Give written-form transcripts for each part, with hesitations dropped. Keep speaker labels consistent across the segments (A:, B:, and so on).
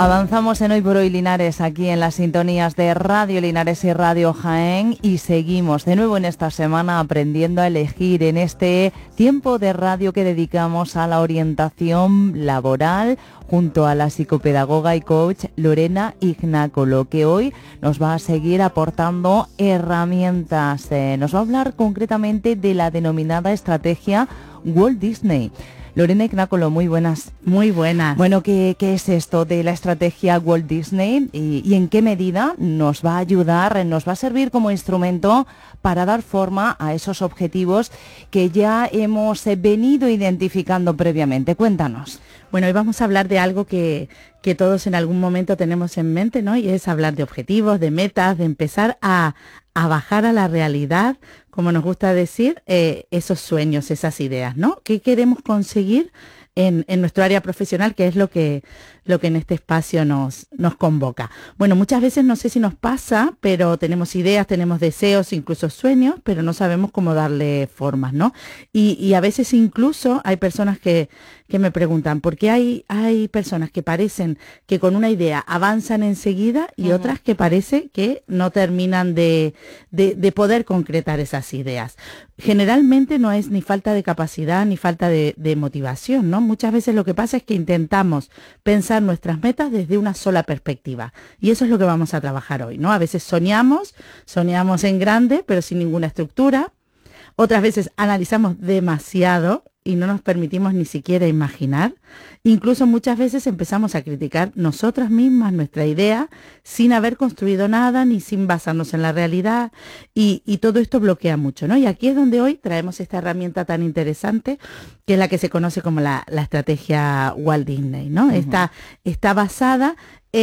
A: Avanzamos en Hoy por Hoy Linares, aquí en las sintonías de Radio Linares y Radio Jaén, y seguimos de nuevo en esta semana aprendiendo a elegir en este tiempo de radio que dedicamos a la orientación laboral junto a la psicopedagoga y coach Lorena Ignácolo, que hoy nos va a seguir aportando herramientas. Nos va a hablar concretamente de la denominada estrategia Walt Disney. Lorena Ignácolo, muy buenas.
B: Muy buenas.
A: Bueno, ¿qué es esto de la estrategia Walt Disney y en qué medida nos va a ayudar, nos va a servir como instrumento para dar forma a esos objetivos que ya hemos venido identificando previamente? Cuéntanos.
B: Bueno, hoy vamos a hablar de algo que todos en algún momento tenemos en mente, ¿no? Y es hablar de objetivos, de metas, de empezar a bajar a la realidad, como nos gusta decir, esos sueños, esas ideas, ¿no? ¿Qué queremos conseguir en nuestro área profesional, que es lo que en este espacio nos convoca? Bueno, muchas veces no sé si nos pasa, pero tenemos ideas, tenemos deseos, incluso sueños, pero no sabemos cómo darle formas, ¿no? Y a veces incluso hay personas que me preguntan, ¿por qué hay personas que parecen que con una idea avanzan enseguida y otras que parece que no terminan de poder concretar esas ideas? Generalmente no es ni falta de capacidad ni falta de motivación, ¿no? Muchas veces lo que pasa es que intentamos pensar nuestras metas desde una sola perspectiva, y eso es lo que vamos a trabajar hoy, ¿no? A veces soñamos en grande, pero sin ninguna estructura. Otras veces analizamos demasiado y no nos permitimos ni siquiera imaginar. Incluso muchas veces empezamos a criticar nosotras mismas nuestra idea sin haber construido nada ni sin basarnos en la realidad, y todo esto bloquea mucho, ¿no? Y aquí es donde hoy traemos esta herramienta tan interesante, que es la que se conoce como la estrategia Walt Disney, ¿no? Uh-huh. Está basada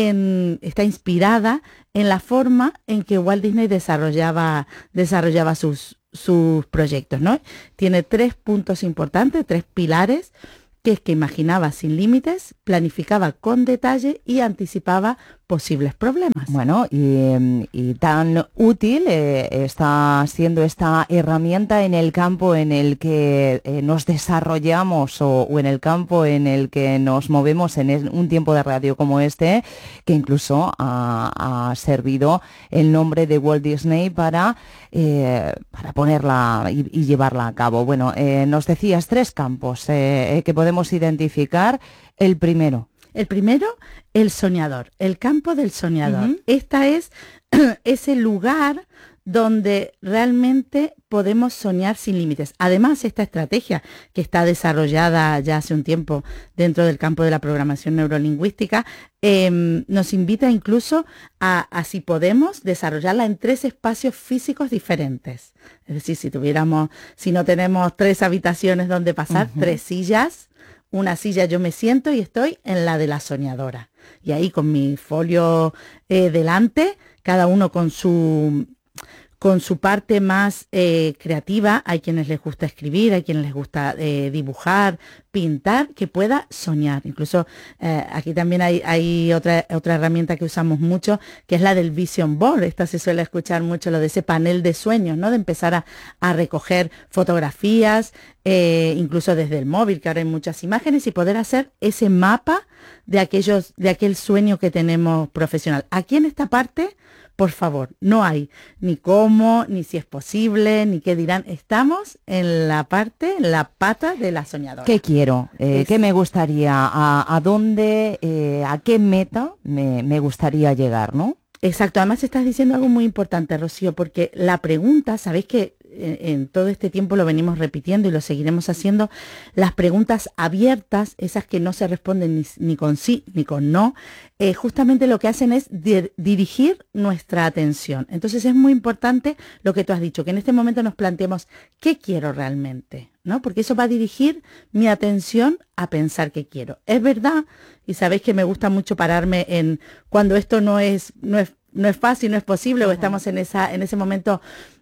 B: está inspirada en la forma en que Walt Disney desarrollaba sus proyectos, ¿no? Tiene 3 puntos importantes, 3 pilares, que es que imaginaba sin límites, planificaba con detalle y anticipaba posibles problemas.
A: Bueno, y tan útil está siendo esta herramienta en el campo en el que nos desarrollamos o en el campo en el que nos movemos en un tiempo de radio como este, que incluso ha servido el nombre de Walt Disney para ponerla y llevarla a cabo. Bueno, nos decías 3 campos que podemos identificar. El primero,
B: el soñador, el campo del soñador. Uh-huh. Esta es ese lugar donde realmente podemos soñar sin límites. Además, esta estrategia, que está desarrollada ya hace un tiempo dentro del campo de la programación neurolingüística, nos invita incluso a si podemos desarrollarla en 3 espacios físicos diferentes. Es decir, si no tenemos 3 habitaciones donde pasar, uh-huh, 3 sillas. Una silla yo me siento y estoy en la de la soñadora. Y ahí con mi folio delante, cada uno con su parte más creativa. Hay quienes les gusta escribir, hay quienes les gusta dibujar, pintar, que pueda soñar. Incluso aquí también hay otra herramienta que usamos mucho, que es la del Vision Board. Esta se suele escuchar mucho, lo de ese panel de sueños, ¿no? De empezar a recoger fotografías, incluso desde el móvil, que ahora hay muchas imágenes, y poder hacer ese mapa de aquel sueño que tenemos profesional. Aquí en esta parte, por favor, no hay ni cómo, ni si es posible, ni qué dirán. Estamos en la pata de la soñadora.
A: ¿Qué quiero? ¿Qué me gustaría? ¿A dónde? ¿A qué meta me gustaría llegar, no?
B: Exacto. Además estás diciendo algo muy importante, Rocío, porque la pregunta, sabéis que en todo este tiempo lo venimos repitiendo y lo seguiremos haciendo, las preguntas abiertas, esas que no se responden ni con sí ni con no, justamente lo que hacen es dirigir nuestra atención. Entonces es muy importante lo que tú has dicho, que en este momento nos planteemos qué quiero realmente, ¿no? Porque eso va a dirigir mi atención a pensar qué quiero. Es verdad, y sabéis que me gusta mucho pararme en cuando esto no es fácil, no es posible, o estamos en ese momento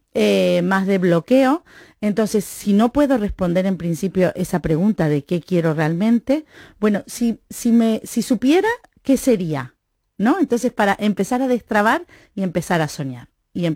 B: más de bloqueo. Entonces, si no puedo responder en principio esa pregunta de qué quiero realmente, bueno, si supiera, ¿qué sería? ¿No? Entonces, para empezar a destrabar y empezar a soñar.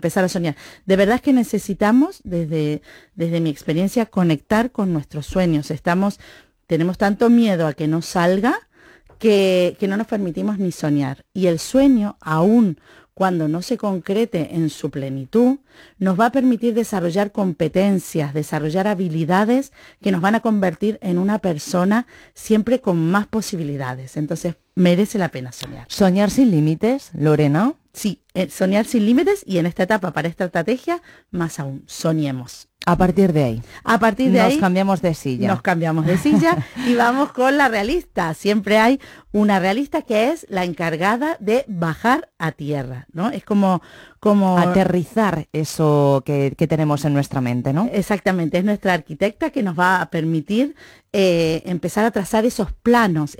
B: De verdad es que necesitamos, desde mi experiencia, conectar con nuestros sueños. Tenemos tanto miedo a que no salga, que no nos permitimos ni soñar. Y el sueño, aún cuando no se concrete en su plenitud, nos va a permitir desarrollar competencias, desarrollar habilidades que nos van a convertir en una persona siempre con más posibilidades. Entonces, merece la pena soñar.
A: ¿Soñar sin límites, Lorena?
B: Sí, soñar sin límites, y en esta etapa, para esta estrategia, más aún, soñemos.
A: A partir de ahí.
B: A partir de ahí.
A: Nos cambiamos de silla.
B: Nos cambiamos de silla y vamos con la realista. Siempre hay una realista que es la encargada de bajar a tierra, ¿no? Es como
A: aterrizar eso que tenemos en nuestra mente, ¿no?
B: Exactamente, es nuestra arquitecta que nos va a permitir empezar a trazar esos planos,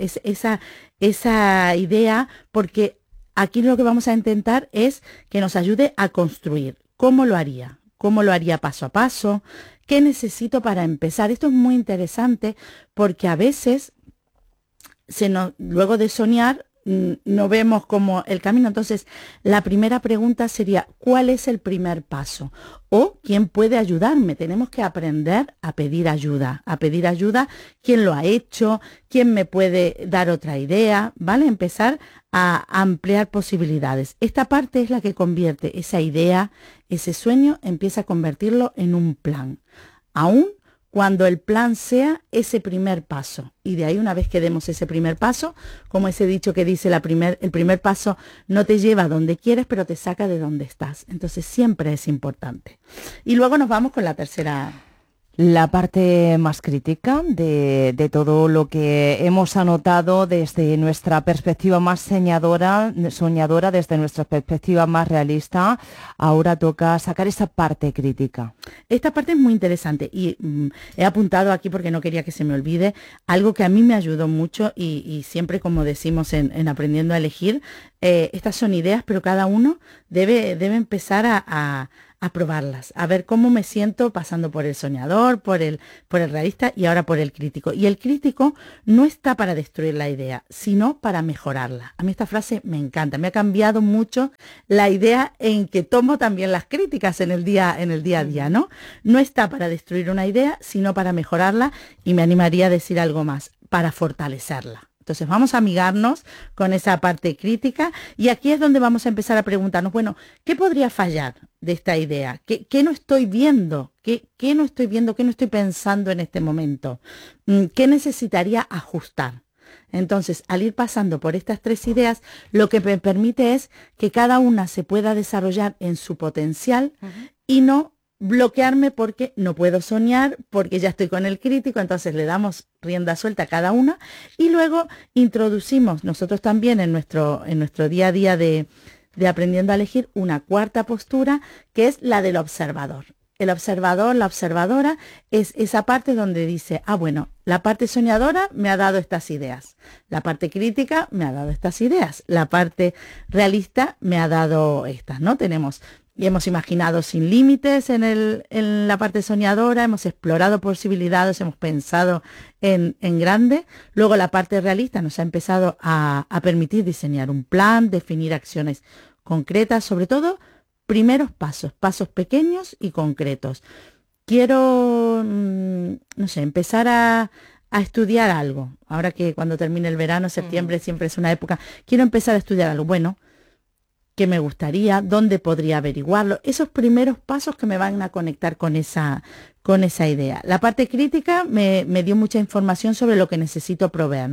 B: esa idea, porque aquí lo que vamos a intentar es que nos ayude a construir. ¿Cómo lo haría? ¿Cómo lo haría paso a paso? ¿Qué necesito para empezar? Esto es muy interesante porque a veces luego de soñar no vemos como el camino. Entonces, la primera pregunta sería, ¿cuál es el primer paso? O, ¿quién puede ayudarme? Tenemos que aprender a pedir ayuda. ¿Quién lo ha hecho? ¿Quién me puede dar otra idea? ¿Vale? Empezar a ampliar posibilidades. Esta parte es la que convierte esa idea, ese sueño, empieza a convertirlo en un plan. Aún cuando el plan sea ese primer paso. Y de ahí, una vez que demos ese primer paso, como ese dicho que dice, el primer paso no te lleva a donde quieres, pero te saca de donde estás. Entonces siempre es importante. Y luego nos vamos con la tercera.
A: La parte más crítica de todo lo que hemos anotado desde nuestra perspectiva más soñadora, desde nuestra perspectiva más realista. Ahora toca sacar esa parte crítica.
B: Esta parte es muy interesante y he apuntado aquí porque no quería que se me olvide algo que a mí me ayudó mucho y siempre, como decimos en Aprendiendo a Elegir, estas son ideas, pero cada uno debe empezar a probarlas, a ver cómo me siento pasando por el soñador, por el realista y ahora por el crítico. Y el crítico no está para destruir la idea, sino para mejorarla. A mí esta frase me encanta, me ha cambiado mucho la idea en que tomo también las críticas en el día a día, ¿no? No está para destruir una idea, sino para mejorarla, y me animaría a decir algo más, para fortalecerla. Entonces vamos a amigarnos con esa parte crítica y aquí es donde vamos a empezar a preguntarnos, bueno, ¿qué podría fallar de esta idea? ¿Qué no estoy viendo? ¿Qué no estoy viendo? ¿Qué no estoy pensando en este momento? ¿Qué necesitaría ajustar? Entonces, al ir pasando por estas tres ideas, lo que me permite es que cada una se pueda desarrollar en su potencial y no bloquearme porque no puedo soñar, porque ya estoy con el crítico. Entonces le damos rienda suelta a cada una y luego introducimos nosotros también en nuestro día a día de Aprendiendo a Elegir una cuarta postura, que es la del observador. El observador, la observadora, es esa parte donde dice, bueno, la parte soñadora me ha dado estas ideas, la parte crítica me ha dado estas ideas, la parte realista me ha dado estas, ¿no? Y hemos imaginado sin límites en la parte soñadora, hemos explorado posibilidades, hemos pensado en grande. Luego la parte realista nos ha empezado a permitir diseñar un plan, definir acciones concretas, sobre todo primeros pasos pequeños y concretos. Quiero, no sé, empezar a estudiar algo. Ahora que cuando termine el verano, septiembre siempre es una época, quiero empezar a estudiar algo. Bueno, ¿qué me gustaría? ¿Dónde podría averiguarlo? Esos primeros pasos que me van a conectar con esa idea. La parte crítica me dio mucha información sobre lo que necesito prever,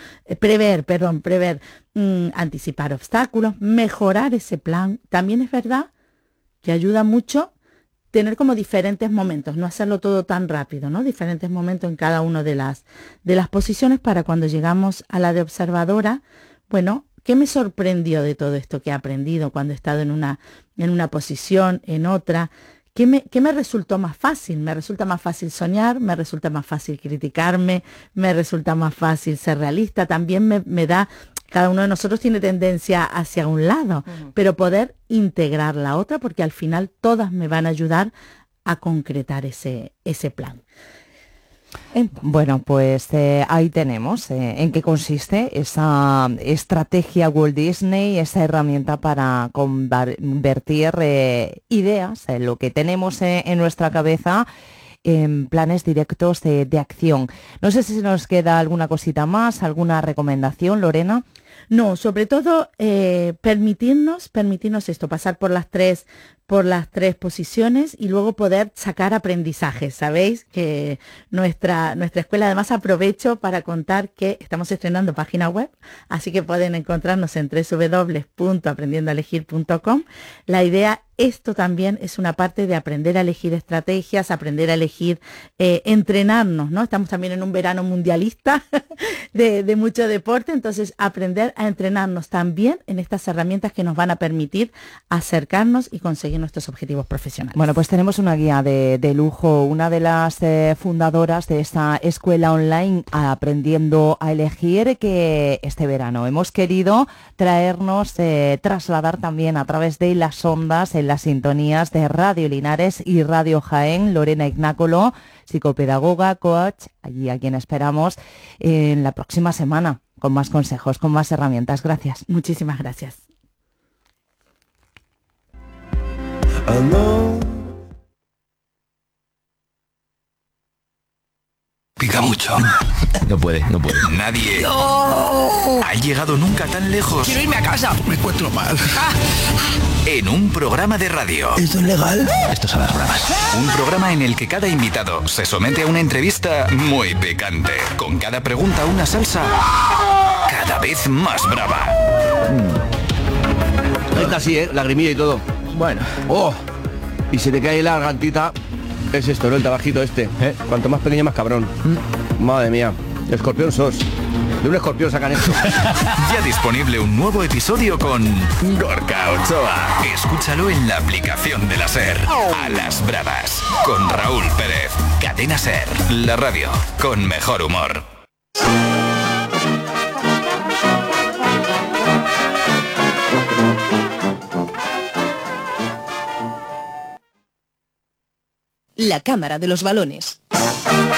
B: anticipar obstáculos, mejorar ese plan. También es verdad que ayuda mucho tener como diferentes momentos, no hacerlo todo tan rápido, ¿no? Diferentes momentos en cada una de las posiciones para cuando llegamos a la de observadora. Bueno, ¿qué me sorprendió de todo esto que he aprendido cuando he estado en una posición, en otra? ¿Qué me resultó más fácil? ¿Me resulta más fácil soñar? ¿Me resulta más fácil criticarme? ¿Me resulta más fácil ser realista? También me da, cada uno de nosotros tiene tendencia hacia un lado, pero poder integrar la otra, porque al final todas me van a ayudar a concretar ese plan.
A: Bueno, pues ahí tenemos en qué consiste esa estrategia Walt Disney, esa herramienta para convertir ideas, lo que tenemos en nuestra cabeza, planes directos de acción. No sé si nos queda alguna cosita más, alguna recomendación, Lorena.
B: No, sobre todo permitirnos esto, pasar por las tres posiciones y luego poder sacar aprendizajes. Sabéis que nuestra escuela, además aprovecho para contar que estamos estrenando página web, así que pueden encontrarnos en www.aprendiendoaelegir.com. La idea, esto también es una parte de aprender a elegir estrategias, aprender a elegir, entrenarnos, ¿no? Estamos también en un verano mundialista de mucho deporte, entonces aprender a entrenarnos también en estas herramientas que nos van a permitir acercarnos y conseguir nuestros objetivos profesionales.
A: Bueno, pues tenemos una guía de lujo, una de las fundadoras de esta escuela online Aprendiendo a Elegir, que este verano hemos querido traernos, trasladar también a través de las ondas, en las sintonías de Radio Linares y Radio Jaén. Lorena Ignácolo, psicopedagoga, coach, allí a quien esperamos en la próxima semana con más consejos, con más herramientas. Gracias.
B: Muchísimas gracias.
C: Pica mucho.
D: No puede.
C: Nadie ha llegado nunca tan lejos.
E: Quiero irme a casa.
C: Me encuentro mal. En un programa de radio.
E: ¿Esto es legal?
D: Esto es a las bravas.
C: Un programa en el que cada invitado se somete a una entrevista muy picante. Con cada pregunta una salsa cada vez más brava.
F: Esta sí, lagrimilla y todo.
D: Bueno.
F: ¡Oh! Y se te cae la gargantita. Es esto, ¿no? El tabajito este. Cuanto más pequeño, más cabrón. Madre mía. Escorpión sos. De un escorpión sacan esto.
C: Ya disponible un nuevo episodio con Gorka Ochoa. Escúchalo en la aplicación de la SER. A las bravas. Con Raúl Pérez. Cadena SER. La radio con mejor humor.
G: La Cámara de los Balones.